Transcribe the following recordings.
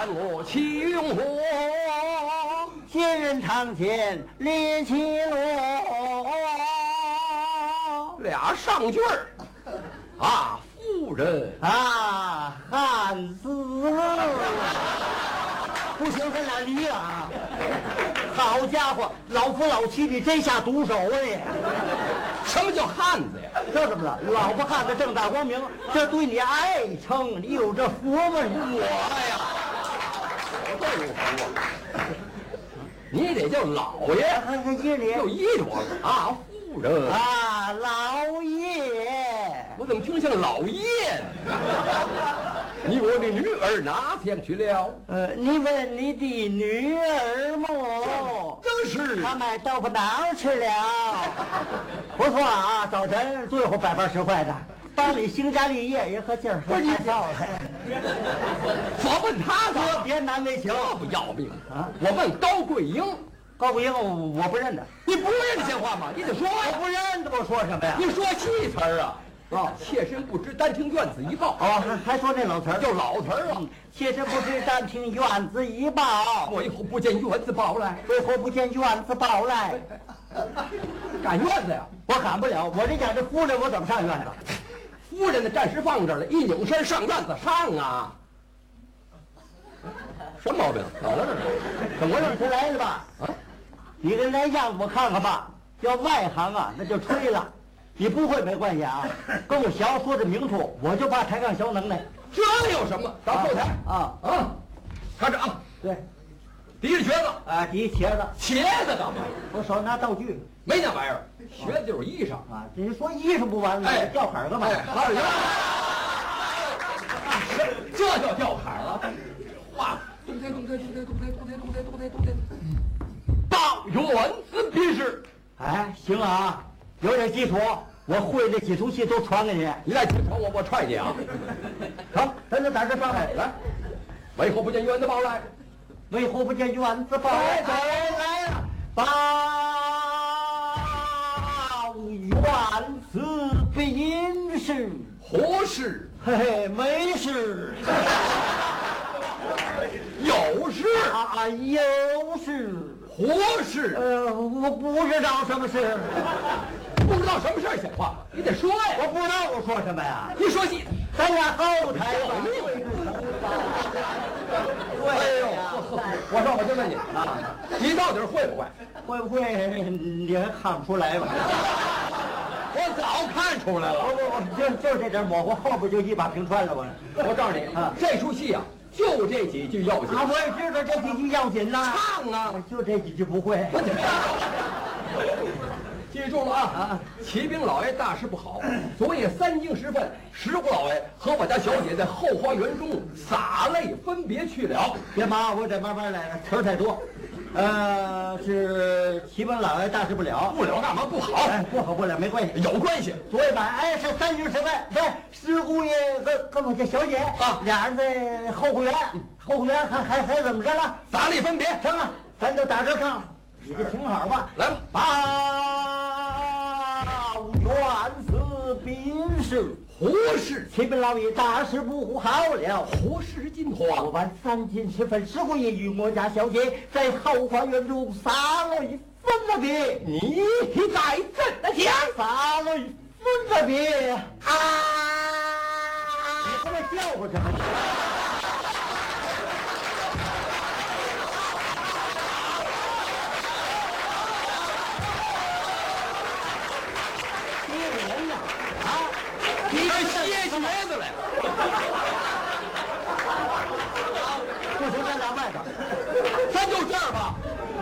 我起用火， 见人堂前立起落。 俩上句儿啊，夫人啊，汉子，不行，咱俩离了啊！好家伙，老夫老妻的真下毒手啊你！ 什么叫汉子呀？ 这怎么了？老婆汉子正大光明，这对你爱称，你有这福吗？ 我呀，我都有福啊！你得叫老爷， 还依你就依着我啊，夫人啊，老爷。 我怎么听像老爷呢？你我的女儿哪天去了？ 你问你的女儿么？ 正是她买豆腐脑吃了。不错啊，早晨最后百般实惠的，帮你兴家立业也和劲儿说太笑了。 我问他说的， 别难为情， 不要命啊！ 我问高桂英， 高桂英我不认得， 你不认这话吗？你得说我呀！ 不认得，我说什么呀？ 你说戏词儿啊！ 啊， 妾身不知，单听院子一报。 哦，还说那老词儿， 就老词儿啊！ 妾身不知，单听院子一报。 我以后不见院子报来， 为何不见院子报来？ 赶院子呀！ 我赶不了，我这家这夫人，我怎么上院子？ 夫人的暂时放这儿了，一扭身上院子上啊！什么毛病？怎么了这是？ 怎么让他来了吧？ 啊， 你跟来样子我看看吧。要外行啊，那就吹了。你不会没关系啊，跟我学说这明处，我就怕抬杠小能耐。 这有什么？到后台啊， 看着啊， 对， 提着瘸子， 啊，提茄子， 茄子干嘛？ 我手拿道具没那玩意儿，瘸子就是衣裳。 啊。你说衣裳不完了， 哎吊坎儿干嘛？ 好点这叫吊坎儿啊！哇，动态，到院子必是。 哎，行啊，有点基础，我会这几出戏都传给你。 你来听传我踹你啊！ 成，咱就在这上来。 来，为何不见院子报来？ 为何不见院子报来？来了，报院子禀事。 何事？ 嘿嘿，没事。 有事？ 啊，有事。 何事？ 我不知道什么事。 不知道什么事儿显话，你得说呀！ 我不知道我说什么呀。 你说戏， 咱俩后台吧。 哎呦，我说我就问你啊，你到底会不会？ 会不会你还看不出来吧？ 我早看出来了。 就这点模糊，后边就一把平川了。 我告诉你啊， 这出戏啊，就这几句要紧。 我也知道这几句要紧呐。 唱啊， 就这几句不会。 记住了啊！启禀老爷，大事不好！昨夜3更时分，石虎老爷和我家小姐在后花园中洒泪分别去了。 别忙，我得慢慢来，词儿太多。是启禀老爷，大事不了。 不了干嘛不好？ 哎，不好不了，没关系， 有关系。 昨夜晚是3更时分，对，石姑爷跟我家小姐啊， 俩人在后花园，后花园还怎么着了？ 洒泪分别， 成了，咱就打这唱，你这挺好吧？ 来吧。 报院子禀事。 何事？ 启禀老爷，大事不好了！ 何事惊昨慌？ 晚3更时分，石姑爷与我家小姐在后花园中洒泪分了别。 你在怎的讲？ 洒泪分了别啊！你他妈叫唤什么？ 你这歇瘸子来！ 不行，咱俩外边， 咱就这儿吧。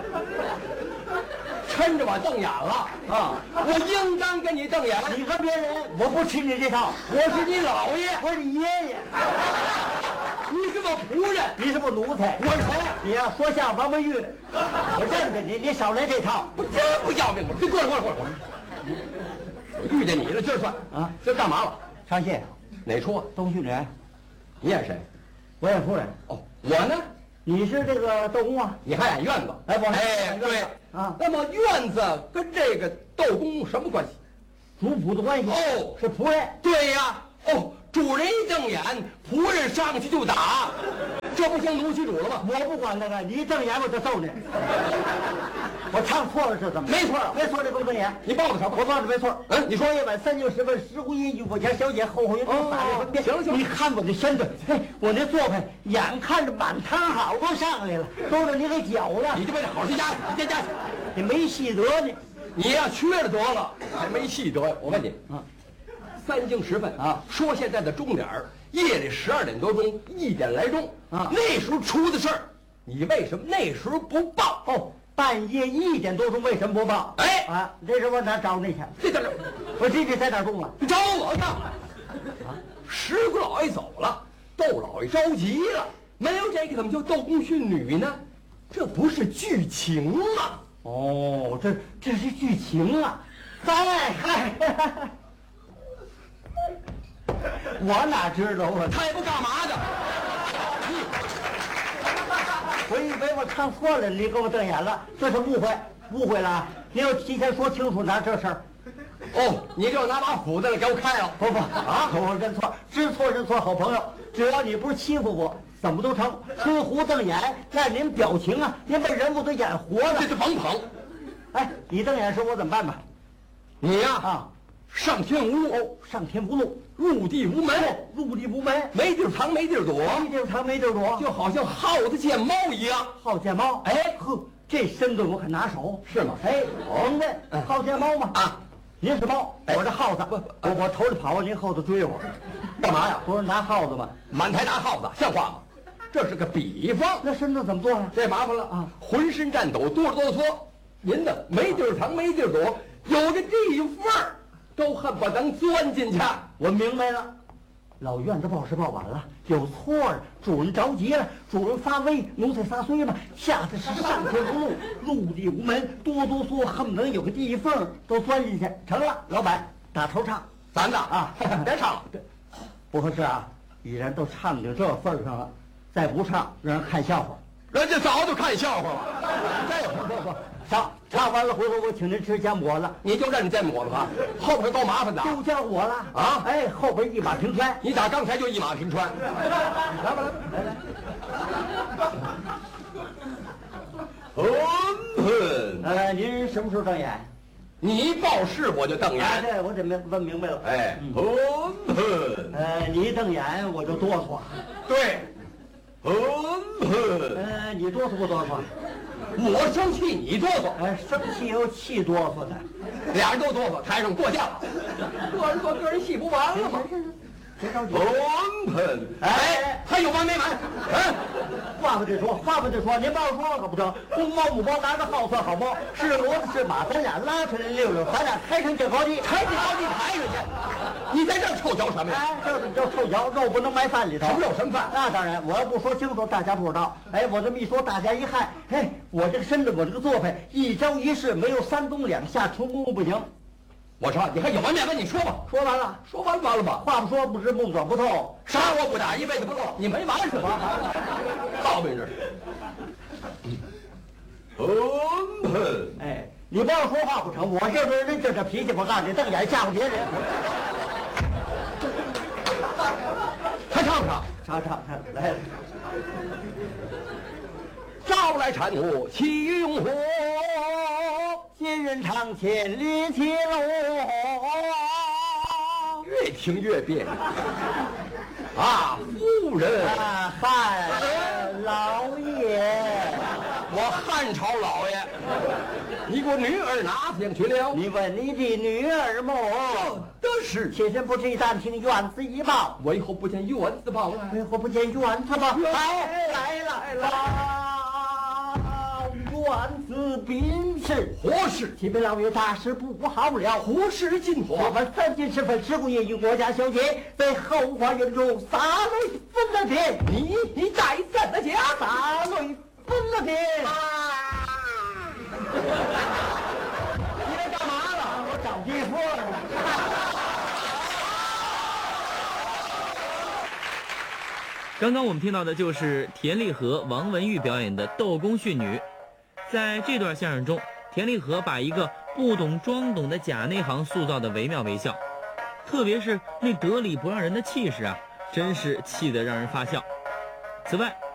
抻着我瞪眼了啊！我应当跟你瞪眼。 你和别人，我不吃你这套。 我是你老爷， 我是你爷爷， 你是我仆人， 你是不奴才。 我是谁？ 你要说像王文玉，我认得你，你少来这套。 我真不要命！你过来，过来，过来！我遇见你了，今儿算啊， 今儿干嘛了？ 唱戏， 哪出啊？ 东旭人， 你演谁？ 我演夫人。 哦，我呢？ 你是这个窦公啊？ 你还演院子？ 哎，我哎，对啊。 那么院子跟这个窦公什么关系？ 主仆的关系。 哦， 是仆人。 对呀。哦，主人一瞪眼，仆人上去就打，这这不行，奴虚主了吗？ 我不管那个，你一瞪眼我就揍你。我唱错了是怎么？ 没错， 没错，这公瞪眼， 你报的什么？ 我报的没错。 你说夜晚3更10分，石湖阴雨国家小姐后花园中洒泪分别。 行了， 你看我这身子，嘿，我那做派，眼看着满堂好都上来了，都让你给搅了。 你就为了好去家去，你家去， 你没戏得呢。 你呀缺了德了，还没戏得呀！我问你，3更10分啊， 说现在的钟点儿，夜里12点多钟，1点来钟啊， 那时候出的事儿，你为什么那时候不报？ 哦，半夜1点多钟为什么不报？ 哎啊，这是我哪找你去？ 这在这， 我这在哪中了？ 你找我干嘛？石姑老爷走了，窦老爷着急了，没有这个怎么就窦公训女呢？这不是剧情吗？ 哦，这是剧情啊！嗨，我哪知道啊？ 他也不干嘛的。 我以为我唱错了，你给我瞪眼了，这是误会了啊！你要提前说清楚哪这事儿。 哦，你就拿把斧子来给我开了？ 不啊！我认错，知错认错，好朋友。只要你不是欺负我，怎么都成。吹胡瞪眼，那您表情啊，您把人物都演活了。 这是甭捧。 哎，你瞪眼时我怎么办吧？ 你呀啊， 上天无路， 哦，上天无路， 入地无门， 入地无门， 没地儿藏，没地儿躲， 没地儿藏，没地儿躲， 就好像耗子见猫一样。 好见猫，哎呵，这身段我可拿手， 是吗？ 哎，您这好见猫吗？ 啊， 您是猫，我是耗子，我头里跑，您后头追我， 干嘛呀？ 不是拿耗子吗？ 满台拿耗子，像话吗？这是个比方。 那身段怎么做呀？ 这麻烦了啊！ 浑身颤抖，哆哆嗦。您呢，没地儿藏，没地儿躲，有这地缝儿，都恨不得能钻进去。 我明白了，老院子报事报晚了，有错了，主人着急了，主人发威，奴才撒衰嘛，下次是上天无路，入地无门，哆哆嗦，恨不得有个地缝都钻进去。成了，老板打头唱， 咱的啊， 别唱了， 不合适啊！既然都唱到这份上了，再不唱让人看笑话。 人家早就看笑话了。 这会儿不，唱完了，回头我请您吃煎馍了。 你就认煎馍了吧？后边够麻烦的。 都叫我了啊！ 哎，后边一马平川。 你打刚才就一马平川。来吧， 来。您什么时候瞪眼？ 你一报事我就瞪眼。 对，我怎么问明白了？ 哎， 你一瞪眼我就哆嗦。 对。 你哆嗦不哆嗦？ 我生气你哆嗦。 生气又气哆嗦的， 俩人都哆嗦，台上过架了，个人做个人戏不完了吗？ 别着急。 哎，还有完没完？ 话不得说，话不得说，您帮我说了可不成？公猫母猫拿着号算好猫，是骡子是马，咱俩拉出来溜溜，咱俩抬上这高低， 抬上去。你在这儿臭脚什么呀？ 哎，这怎么叫臭脚？肉不能埋饭里头。 什么肉什么饭？ 那当然，我要不说清楚，大家不知道。哎，我这么一说，大家一害。哎，我这个身子，我这个做派，一招一式没有3冬2夏，成功不行。 我说你还有完没完？你说吧。 说完了， 说完了吧？ 话不说不知，木转不透， 杀我不打，一辈子不够。你没完是吧？好病这是。 哎，你不要说话不成，我这个人这脾气，我告诉你，瞪眼吓唬别人。 还唱不唱？ 唱，来。 朝来产物齐用火， 今人唱千里齐路。 越听越别扭。啊，夫人啊，汉老爷， 我汉朝老爷，你给我女儿哪里去了？ 你问你的女儿么？ 的是， 妾身不知，但听院子一报， 为何不见院子报来？ 为何不见院子报？来了。院子禀事， 何事？ 启禀老爷，大事不好了！ 何事进火？ 我们3更10分，石姑爷与国家小姐在后花园中洒泪分了天。 你再怎的讲？ 洒泪分了天。 你来干嘛了？ 我找地缝了。 刚刚我们听到的就是田丽和、王文玉表演的《窦公训女》。在这段相声中，田丽和把一个不懂装懂的假内行塑造得惟妙惟肖，特别是那得理不让人的气势啊，真是气得让人发笑。此外，